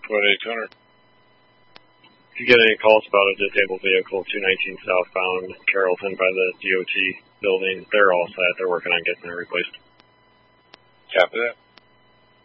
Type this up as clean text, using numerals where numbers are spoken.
What 800? If you get any calls about a disabled vehicle, 219 southbound Carrollton by the DOT building, they're all set. They're working on getting it replaced. Copy that.